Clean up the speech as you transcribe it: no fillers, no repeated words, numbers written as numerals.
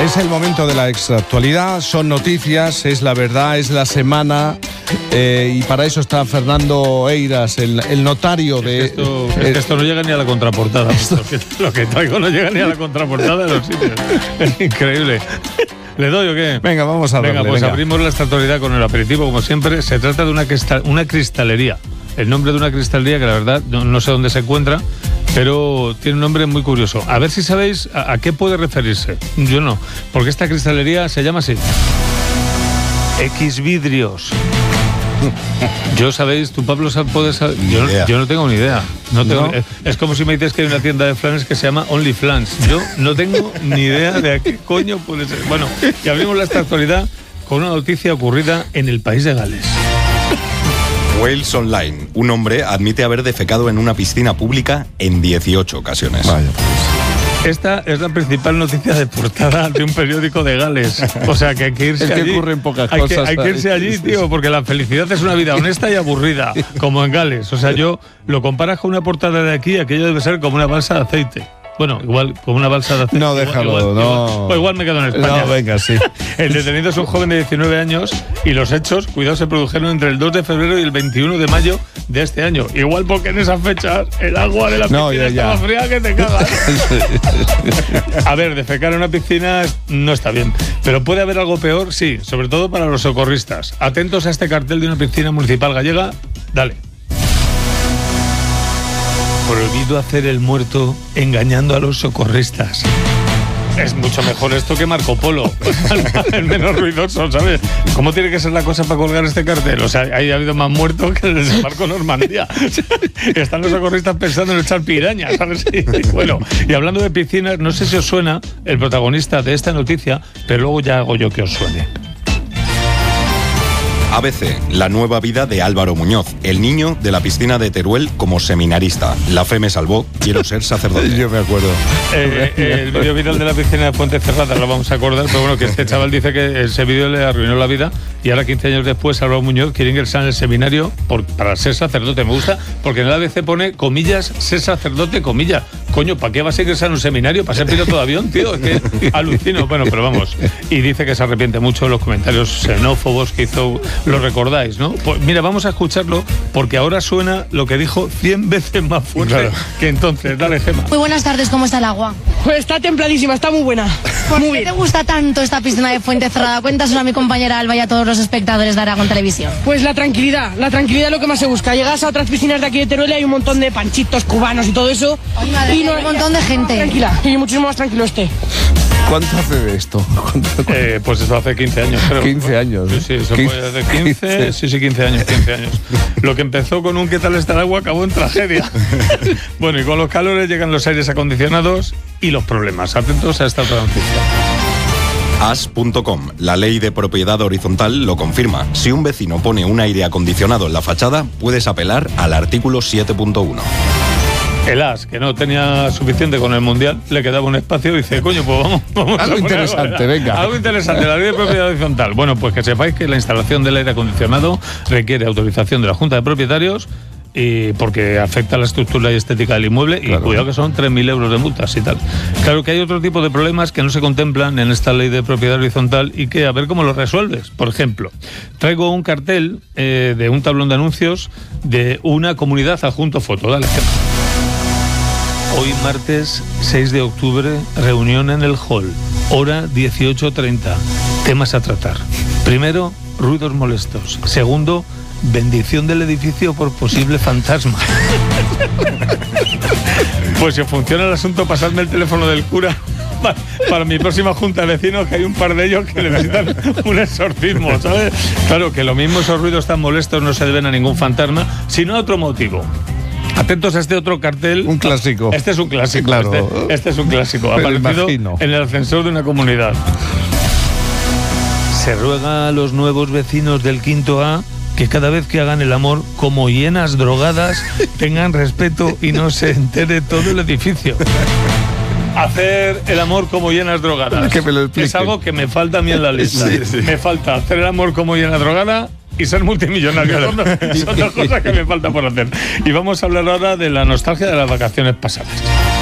Es el momento de la extractualidad, son noticias, es la verdad, es la semana, y para eso está Fernando Eiras, el notario de... Esto no llega ni a la contraportada. Lo que traigo no llega ni a la contraportada de los sitios. Es increíble. ¿Le doy o qué? Venga, vamos a darle. Venga, pues abrimos la extractualidad con el aperitivo, como siempre. Se trata de una cristalería. El nombre de una cristalería que la verdad no sé dónde se encuentra, pero tiene un nombre muy curioso. A ver si sabéis a qué puede referirse. Yo no, porque esta cristalería se llama así. Xvidrios. Yo, ¿sabéis? ¿Tú, Pablo, puedes saber? Yo no tengo ni idea. No. Es como si me dices que hay una tienda de flanes que se llama Only Flans. Yo no tengo ni idea de a qué coño puede ser. Bueno, y abrimos la actualidad con una noticia ocurrida en el país de Gales. Wales Online. Un hombre admite haber defecado en una piscina pública en 18 ocasiones. Vaya, pues. Esta es la principal noticia de portada de un periódico de Gales. O sea, que hay que irse allí. Es que ocurren pocas cosas. Hay que irse allí, tío, porque la felicidad es una vida honesta y aburrida, como en Gales. O sea, yo lo comparas con una portada de aquí, aquello debe ser como una balsa de aceite. Bueno, igual como una balsa de aceite. No, déjalo, igual me quedo en España. No, venga, sí. El detenido es un joven de 19 años y los hechos, cuidado, se produjeron entre el 2 de febrero y el 21 de mayo de este año. Igual porque en esas fechas el agua de la piscina estaba fría que te cagas. A ver, defecar en una piscina no está bien. Pero puede haber algo peor, sí, sobre todo para los socorristas. Atentos a este cartel de una piscina municipal gallega. Dale. Prohibido hacer el muerto engañando a los socorristas. Es mucho mejor esto que Marco Polo. El menos ruidoso, ¿sabes? ¿Cómo tiene que ser la cosa para colgar este cartel? O sea, ahí ha habido más muertos que el desembarco Normandía. Están los socorristas pensando en echar pirañas, ¿sabes? Bueno, y hablando de piscinas, no sé si os suena el protagonista de esta noticia, pero luego ya hago yo que os suene. ABC, la nueva vida de Álvaro Muñoz, el niño de la piscina de Teruel como seminarista. La fe me salvó, quiero ser sacerdote. Yo me acuerdo. El vídeo viral de la piscina de Fuente Cerrada, lo vamos a acordar, pero bueno, que este chaval dice que ese vídeo le arruinó la vida y ahora 15 años después Álvaro Muñoz quiere ingresar en el seminario para ser sacerdote. Me gusta porque en el ABC pone, comillas, ser sacerdote, comillas. Coño, ¿para qué vas a ingresar en un seminario? ¿Para ser piloto de avión, tío? Es que alucino. Bueno, pero vamos. Y dice que se arrepiente mucho de los comentarios xenófobos que hizo. Lo recordáis, ¿no? Pues mira, vamos a escucharlo porque ahora suena lo que dijo 100 veces más fuerte que entonces. Dale, Gemma. Muy buenas tardes, ¿cómo está el agua? Pues está templadísima, está muy buena. ¿Por qué te gusta tanto esta piscina de Fuente Cerrada? Cuéntaselo a mi compañera Alba y a todos los espectadores de Aragón Televisión. Pues la tranquilidad es lo que más se busca. Llegas a otras piscinas de aquí de Teruel y hay un montón de panchitos cubanos y todo eso. Ay, madre, y un montón de gente. Tranquila, y muchísimo más tranquilo este. ¿Cuánto hace de esto? Pues eso hace 15 años, creo. 15 años. Sí, eso fue de 15. Sí, 15 años. Lo que empezó con un ¿qué tal está el agua? Acabó en tragedia. Bueno, y con los calores llegan los aires acondicionados y los problemas. Atentos a esta otra noticia. As.com. La ley de propiedad horizontal lo confirma. Si un vecino pone un aire acondicionado en la fachada, puedes apelar al artículo 7.1. El As, que no tenía suficiente con el Mundial, le quedaba un espacio y dice, coño, pues vamos algo interesante, venga. Algo interesante, la ley de propiedad horizontal. Bueno, pues que sepáis que la instalación del aire acondicionado requiere autorización de la Junta de Propietarios y porque afecta a la estructura y estética del inmueble, claro. Y cuidado que son 3.000 euros de multas y tal. Claro que hay otro tipo de problemas que no se contemplan en esta ley de propiedad horizontal y que a ver cómo los resuelves. Por ejemplo, traigo un cartel de un tablón de anuncios de una comunidad adjunto foto. Dale, ejemplo. Hoy martes 6 de octubre, reunión en el hall, hora 18:30, temas a tratar. Primero, ruidos molestos. Segundo, bendición del edificio por posible fantasma. Pues si funciona el asunto, pasadme el teléfono del cura para mi próxima junta de vecinos, que hay un par de ellos que necesitan un exorcismo, ¿sabes? Claro que lo mismo, esos ruidos tan molestos no se deben a ningún fantasma, sino a otro motivo. Atentos a este otro cartel. Un clásico. Este es un clásico. Claro. Este es un clásico. Aparecido en el ascensor de una comunidad. Se ruega a los nuevos vecinos del quinto A que cada vez que hagan el amor, como hienas drogadas, tengan respeto y no se entere todo el edificio. Hacer el amor como hienas drogadas. Que me lo explique. Es algo que me falta a mí en la lista. Sí. Me falta hacer el amor como hiena drogada y ser multimillonario. Son dos cosas que me falta por hacer. Y vamos a hablar ahora de la nostalgia de las vacaciones pasadas.